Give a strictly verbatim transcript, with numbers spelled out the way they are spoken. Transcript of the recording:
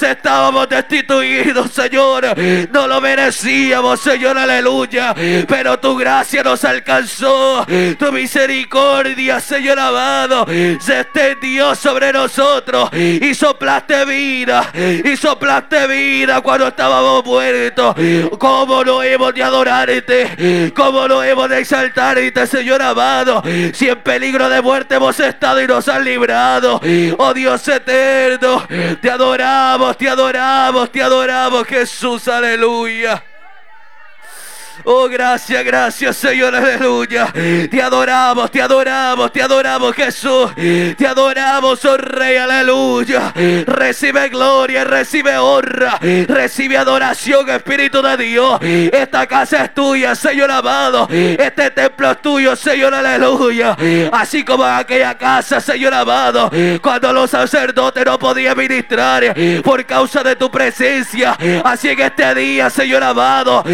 estábamos destituidos, Señor. No lo merecíamos, Señor, aleluya. Pero tu gracia nos alcanzó. Tu misericordia, Señor amado, se extendió sobre nosotros. Y soplaste vida. Y soplaste vida cuando estábamos muertos. ¿Cómo no hemos de adorarte? ¿Cómo no hemos de exaltarte, Señor amado? Si en peligro de muerte hemos estado y nos han librado. Oh Dios eterno, te adoramos, te adoramos, te adoramos, Jesús, aleluya. Oh, gracias, gracias, Señor, aleluya. Te adoramos, te adoramos, te adoramos, Jesús. Te adoramos, oh Rey, aleluya. Recibe gloria, recibe honra, recibe adoración, Espíritu de Dios. Esta casa es tuya, Señor amado. Este templo es tuyo, Señor, aleluya. Así como en aquella casa, Señor amado, cuando los sacerdotes no podían ministrar por causa de tu presencia. Así en este día, Señor amado,